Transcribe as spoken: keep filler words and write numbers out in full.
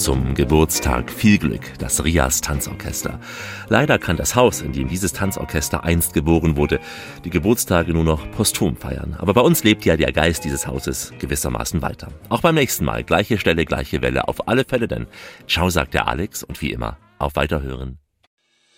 zum Geburtstag viel Glück, das Rias Tanzorchester. Leider kann das Haus, in dem dieses Tanzorchester einst geboren wurde, die Geburtstage nur noch posthum feiern. Aber bei uns lebt ja der Geist dieses Hauses gewissermaßen weiter. Auch beim nächsten Mal, gleiche Stelle, gleiche Welle, auf alle Fälle denn. Ciao, sagt der Alex und wie immer, auf Weiterhören.